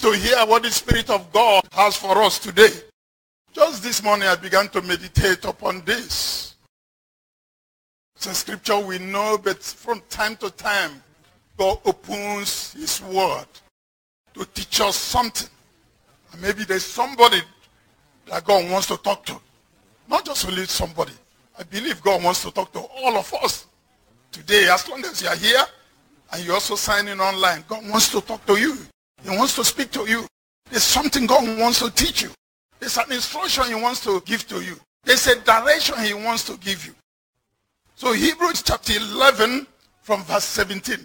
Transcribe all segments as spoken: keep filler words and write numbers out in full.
to hear what the Spirit of God has for us today. Just this morning I began to meditate upon this. It's a scripture we know, but from time to time, God opens his word to teach us something. And maybe there's somebody that God wants to talk to. Not just only somebody. I believe God wants to talk to all of us today. As long as you are here and you're also signing online, God wants to talk to you. He wants to speak to you. There's something God wants to teach you. There's an instruction he wants to give to you. There's a direction he wants to give you. So Hebrews chapter eleven from verse seventeen.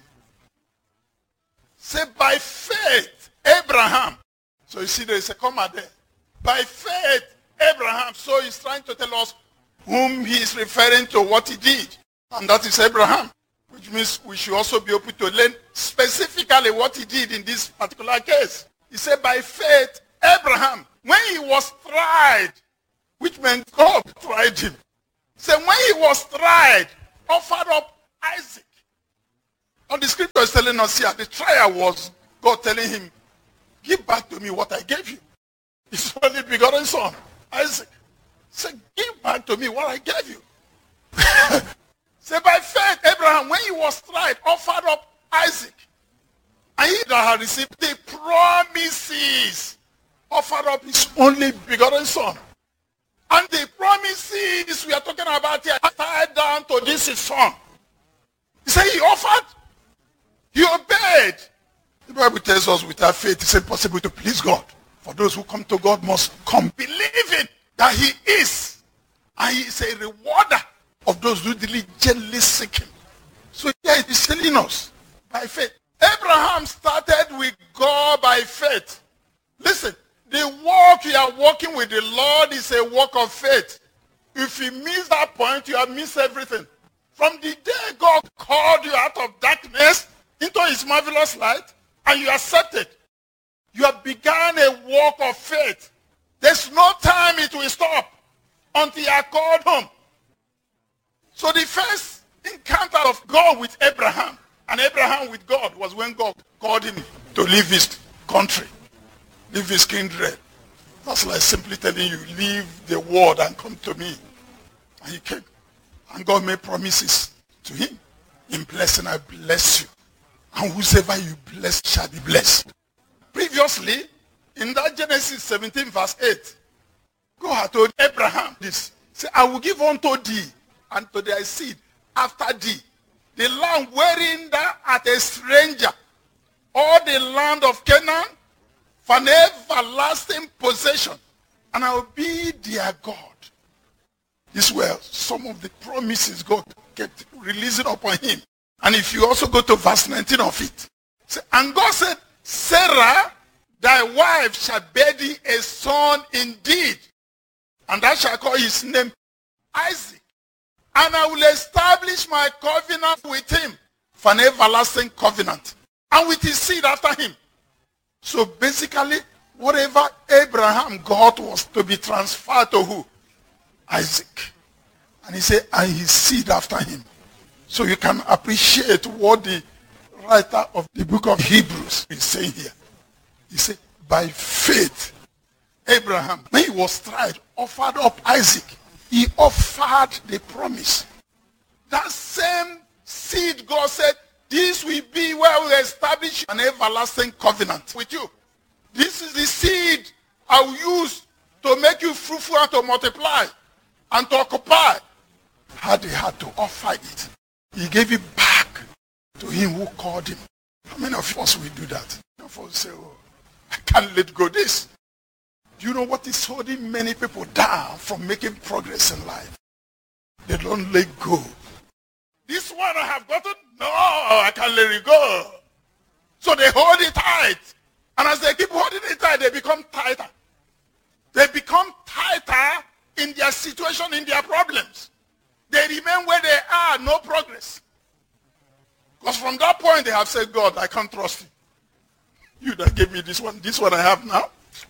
Say, by faith, Abraham. So you see there is a comma there. By faith, Abraham. So he's trying to tell us whom he is referring to, what he did. And that is Abraham. Which means we should also be able to learn specifically what he did in this particular case. He said, by faith, Abraham, when he was tried, which meant God tried him. So when he was tried, offered up Isaac. And the scripture is telling us here, the trial was God telling him, give back to me what I gave you. His only begotten son, Isaac. Say, give back to me what I gave you. Say, by faith, Abraham, when he was tried, offered up Isaac. And he that had received the promises, offered up his only begotten son. And the promises we are talking about here are tied down to this his son. He said he offered, he obeyed. The Bible tells us without faith it's impossible to please God. For those who come to God must come believing that he is. And he is a rewarder of those who diligently seek him. So here it is telling us by faith. Abraham started with God by faith. Listen, the walk you are walking with the Lord is a walk of faith. If you miss that point, you have missed everything. From the day God called you out of darkness into his marvelous light, and you accepted, you have begun a walk of faith. There's no time it will stop until you are called home. So the first encounter of God with Abraham and Abraham with God was when God called him to leave his country, leave his kindred. That's like simply telling you, leave the world and come to me. And he came. And God made promises to him. In blessing, I bless you. And whosoever you bless shall be blessed. Previously, in that Genesis seventeen verse eight, God had told Abraham this. Say, I will give unto thee and to thy seed after thee the land wherein thou art a stranger, all the land of Canaan, for an everlasting possession, and I will be their God. These were some of the promises God kept releasing upon him. And if you also go to verse nineteen of it, say, and God said, Sarah, thy wife shall bear thee a son indeed, and thou shalt call his name Isaac. And I will establish my covenant with him for an everlasting covenant, and with his seed after him. So basically, whatever Abraham got was to be transferred to who? Isaac. And he said, and his seed after him. So you can appreciate what the writer of the book of Hebrews is saying here. He said, by faith, Abraham, when he was tried, offered up Isaac. He offered the promise. That same seed, God said, this will be where we establish an everlasting covenant with you. This is the seed I will use to make you fruitful and to multiply and to occupy. Had he had to offer it, he gave it back to him who called him. How many of us will do that? Some of us say, oh, I can't let go of this. Do you know what is holding many people down from making progress in life? They don't let go. This one I have gotten, no, I can't let it go. So they hold it tight. And as they keep holding it tight, they become tighter. They become tighter in their situation, in their problems. They remain where they are, no progress. Because from that point, they have said, God, I can't trust you. You that gave me this one, this one I have now,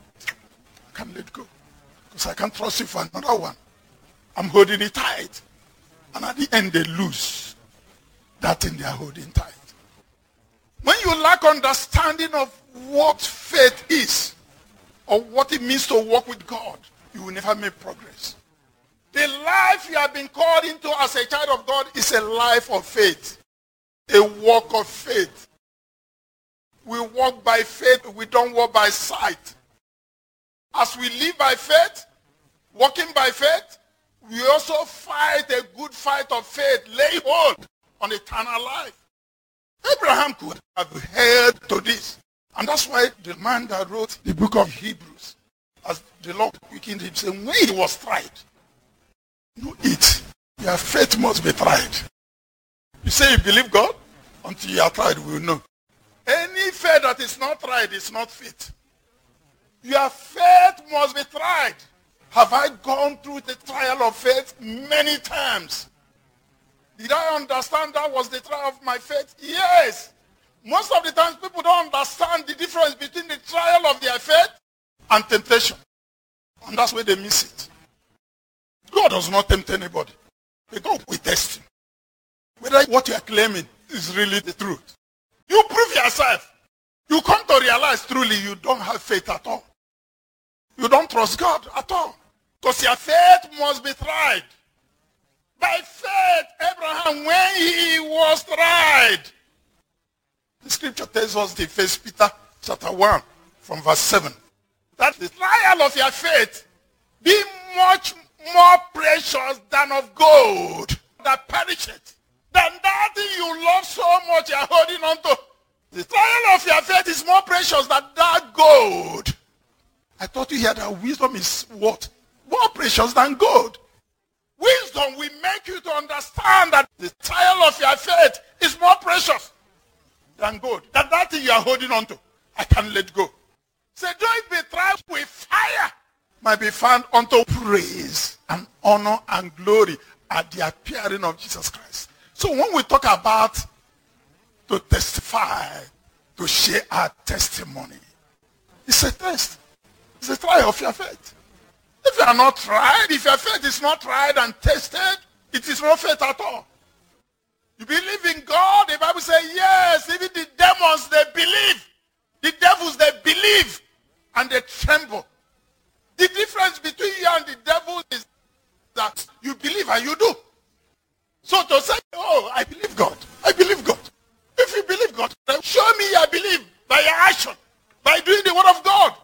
I can't let go. Because I can't trust you for another one. I'm holding it tight. And at the end, they lose that thing they are holding tight. When you lack understanding of what faith is or what it means to walk with God, you will never make progress. The life you have been called into as a child of God is a life of faith, a walk of faith. We walk by faith, we don't walk by sight. As we live by faith, walking by faith, we also fight a good fight of faith, lay hold on eternal life. Abraham could have held to this. And that's why the man that wrote the book of Hebrews, as the Lord speaking to him, said, when he was tried, you eat. Your faith must be tried. You say you believe God? Until you are tried, we will know. Any faith that is not tried is not faith. Your faith must be tried. Have I gone through the trial of faith many times? Did I understand that was the trial of my faith? Yes. Most of the times people don't understand the difference between the trial of their faith and temptation. And that's where they miss it. God does not tempt anybody. But God will test him. Whether what you are claiming is really the truth. You prove yourself. You come to realize truly you don't have faith at all. You don't trust God at all. Because your faith must be tried. By faith, Abraham, when he was tried. The scripture tells us in First Peter chapter one from verse seven. That the trial of your faith be much more precious than of gold that perisheth. Than that thing you love so much you are holding on to. The trial of your faith is more precious than that gold. I thought you heard that wisdom is what? More precious than gold. Wisdom will make you to understand that the trial of your faith is more precious than gold. That that thing you are holding on to, I can't let go. Say, though it be tried with fire, might be found unto praise and honor and glory at the appearing of Jesus Christ. So when we talk about to testify, to share our testimony, it's a test. It's a trial of your faith. If you are not tried, if your faith is not tried and tested, it is no faith at all. You believe in God, the Bible says, yes, even the demons, they believe. The devils, they believe and they tremble. The difference between you and the devil is that you believe and you do. So to say, oh, I believe God. I believe God. If you believe God, then show me I believe by your action, by doing the word of God.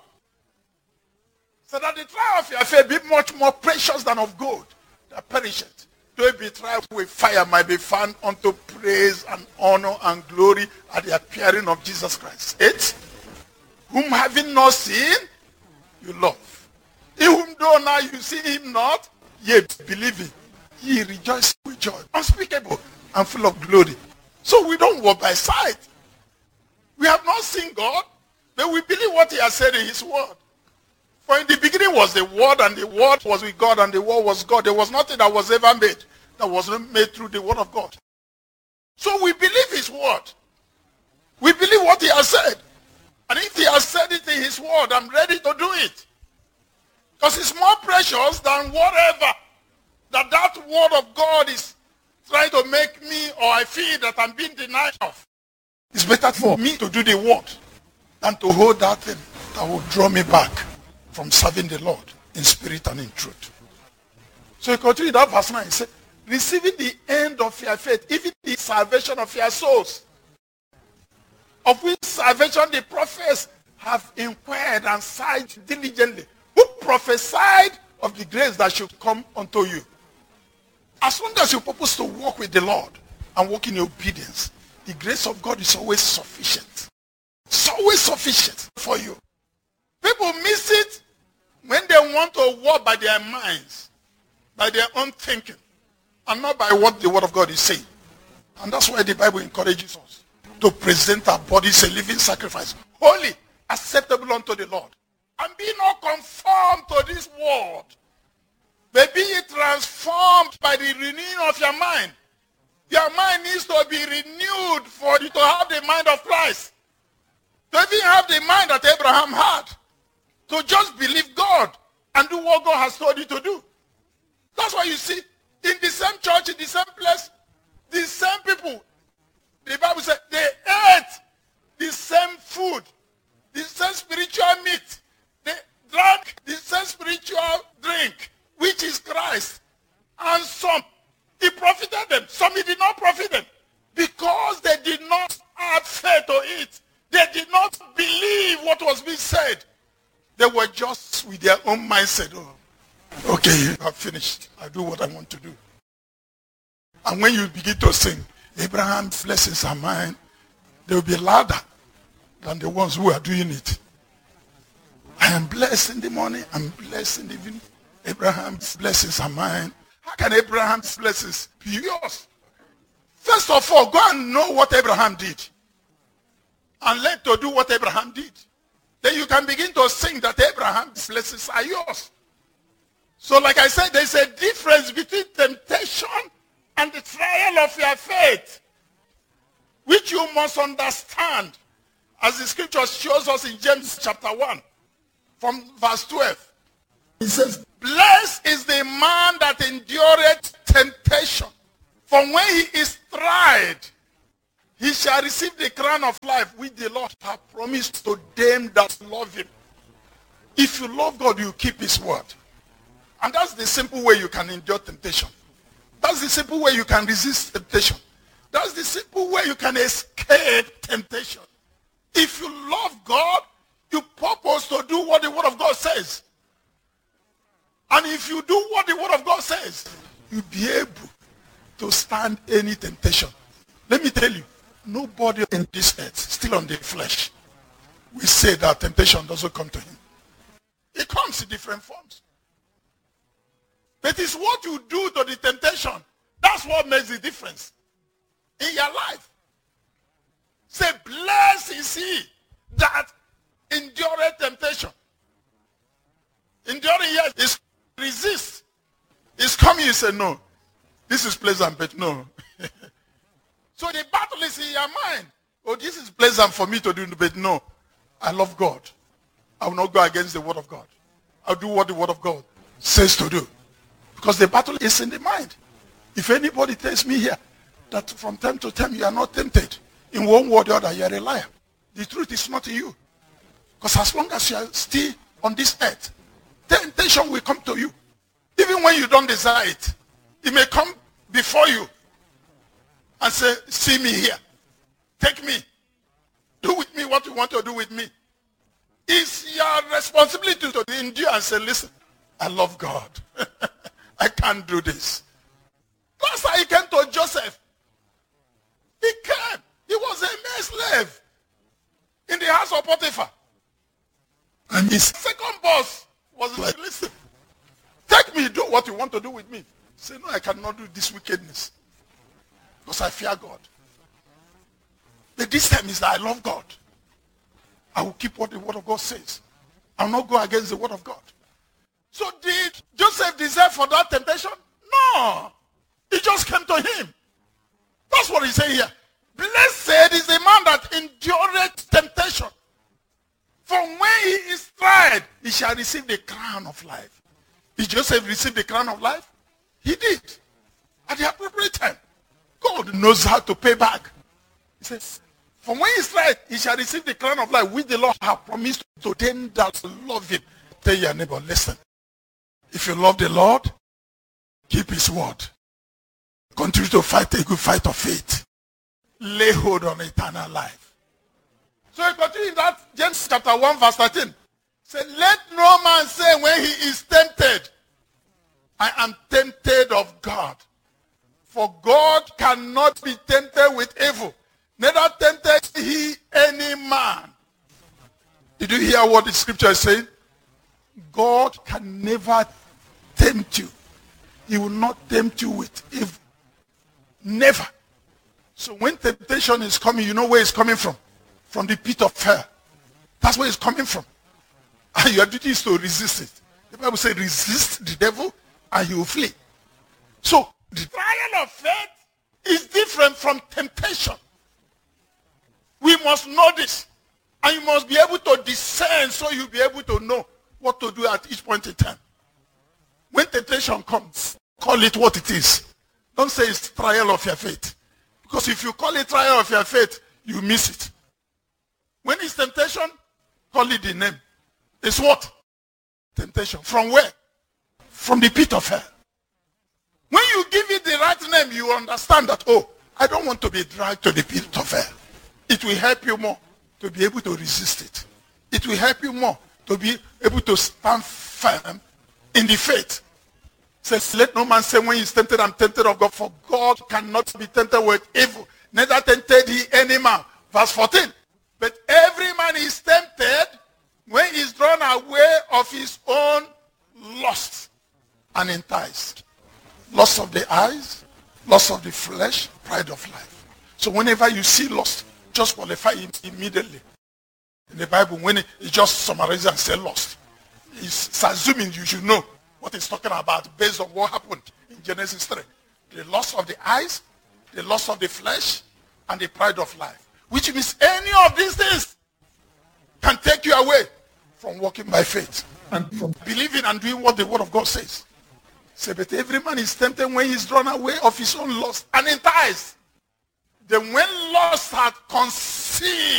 So that the trial of your faith be much more precious than of gold that perisheth. Though it be tried with fire, might be found unto praise and honor and glory at the appearing of Jesus Christ. Eight, whom having not seen, you love. In whom though now you see him not, yet believing, ye rejoice with joy, unspeakable and full of glory. So we don't walk by sight. We have not seen God, but we believe what he has said in his word. For in the beginning was the word, and the word was with God, and the word was God. There was nothing that was ever made that was not made through the word of God. So we believe his word. We believe what he has said. And if he has said it in his word, I'm ready to do it. Because it's more precious than whatever that that word of God is trying to make me, or I feel that I'm being denied of. It's better for me to do the word than to hold that thing that will draw me back from serving the Lord in spirit and in truth. So he continued that verse nine. He said, receiving the end of your faith, even the salvation of your souls, of which salvation the prophets have inquired and sighed diligently, who prophesied of the grace that should come unto you. As long as you purpose to walk with the Lord and walk in obedience, the grace of God is always sufficient. It's always sufficient for you. People miss it when they want to walk by their minds, by their own thinking, and not by what the word of God is saying. And that's why the Bible encourages us to present our bodies a living sacrifice, holy, acceptable unto the Lord. And be not conformed to this world, but be ye transformed by the renewing of your mind. Your mind needs to be renewed for you to have the mind of Christ. To even have the mind that Abraham had. To just believe God and do what God has told you to do. That's why you see, in the same church, in the same place, the same people, the Bible said they ate the same food was being said, they were just with their own mindset. Oh, okay, I've finished. I do what I want to do. And when you begin to sing, Abraham's blessings are mine, they will be louder than the ones who are doing it. I am blessed in the morning, I'm blessed in the evening. Abraham's blessings are mine. How can Abraham's blessings be yours? First of all, go and know what Abraham did. And learn to do what Abraham did. Then you can begin to sing that Abraham's blessings are yours. So like I said, there's a difference between temptation and the trial of your faith, which you must understand, as the scripture shows us in James chapter one, from verse twelve. It says, blessed is the man that endureth temptation, for when he is tried, he shall receive the crown of life which the Lord hath promised to them that love him. If you love God, you keep his word. And that's the simple way you can endure temptation. That's the simple way you can resist temptation. That's the simple way you can escape temptation. If you love God, you purpose to do what the word of God says. And if you do what the word of God says, you'll be able to stand any temptation. Let me tell you, nobody in this earth, still on the flesh, we say that temptation doesn't come to him. It comes in different forms. But it's what you do to the temptation. That's what makes the difference in your life. Say, blessed is he that endureth temptation. Enduring, yes, is resist. It's coming, you say, no. This is pleasant, but no. So the battle is in your mind. Oh, this is pleasant for me to do, but no. I love God. I will not go against the word of God. I'll do what the word of God says to do. Because the battle is in the mind. If anybody tells me here that from time to time you are not tempted, in one word or the other, you are a liar. The truth is not in you. Because as long as you are still on this earth, temptation will come to you. Even when you don't desire it, it may come before you and say, see me here. Take me. Do with me what you want to do with me. It's your responsibility to endure and say, listen, I love God. I can't do this. That's how he came to Joseph. He came. He was a mere slave in the house of Potiphar. And his second boss was like, listen, take me, do what you want to do with me. Say, no, I cannot do this wickedness. Because I fear God. But this time is that I love God. I will keep what the word of God says. I will not go against the word of God. So did Joseph deserve for that temptation? No. It just came to him. That's what he said here. Blessed is the man that endureth temptation. For when he is tried, he shall receive the crown of life. Did Joseph receive the crown of life? He did. At the appropriate time. God knows how to pay back. He says, for when he is tried, he shall receive the crown of life which the Lord hath promised to them that love him. Tell your neighbor, listen. If you love the Lord, keep his word. Continue to fight a good fight of faith. Lay hold on eternal life. So he continues that, James chapter one verse thirteen. Say, let no man say when he is tempted, I am tempted of God. For God cannot be tempted with evil. Neither tempted he any man. Did you hear what the scripture is saying? God can never tempt you. He will not tempt you with evil. Never. So when temptation is coming, you know where it's coming from? From the pit of hell. That's where it's coming from. And your duty is to resist it. The Bible says resist the devil and he will flee. So the trial of faith is different from temptation. We must know this. And you must be able to discern so you'll be able to know what to do at each point in time. When temptation comes, call it what it is. Don't say it's trial of your faith. Because if you call it trial of your faith, you miss it. When it's temptation, call it the name. It's what? Temptation. From where? From the pit of hell. When you give it the right name, you understand that, oh, I don't want to be dragged to the pit of hell. It will help you more to be able to resist it. It will help you more to be able to stand firm in the faith. Says, let no man say when he is tempted, I'm tempted of God, for God cannot be tempted with evil. Neither tempted he any man. Verse fourteen. But every man is tempted when he is drawn away of his own lust and enticed. Lust of the eyes, lust of the flesh, pride of life. So whenever you see lust, just qualify it immediately. In the Bible, when it, it just summarizes and says lust, it's assuming you should know what it's talking about based on what happened in Genesis three. The lust of the eyes, the lust of the flesh, and the pride of life. Which means any of these things can take you away from walking by faith and from believing and doing what the word of God says. Say, but every man is tempted when he is drawn away of his own lust and enticed. Then when lust had conceived,